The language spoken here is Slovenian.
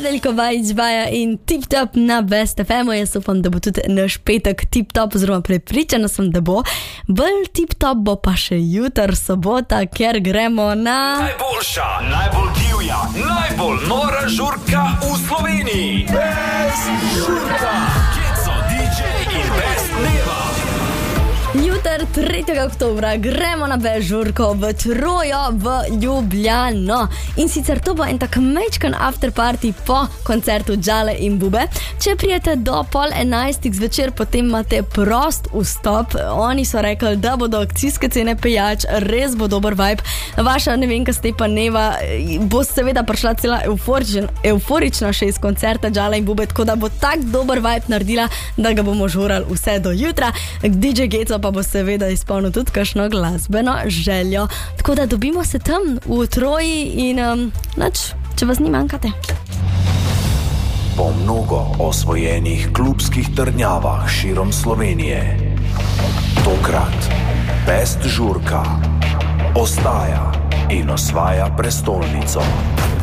Nedeljkova izvaja in tip-top na Best FM-u. Jaz upam, da bo tudi naš petek tip-top, oziroma prepričana sem, da bo. Bolj tip-top bo pa še jutr, sobota, ker gremo na... Najboljša, najbolj divja, najbolj nora žurka v Sloveniji. Best žurka. Keco, DJ in Best Neva. Jutr 3. oktobra gremo na Best žurko v Trojo v Ljubljano. In sicer to bo en tak mečkan afterparty po koncertu Džale in Bube. Če prijete do 10:30 zvečer, potem imate prost vstop. Oni so rekli, da bodo akcijske cene pijač, res bo dober vibe. Vaša nevenka Stepa Neva bo seveda prišla cela euforična še iz koncerta Džale in Bube, tako da bo tak dober vibe naredila, da ga bomo žurali vse do jutra. DJ Geco pa bo seveda izpolnil tudi kakšno glasbeno željo. Tako da dobimo se tam v Troji in če vas ni manjkate. Po mnogo osvojenih klubskih trdnjavah širom Slovenije, tokrat Best žurka ostaja in osvaja prestolnico.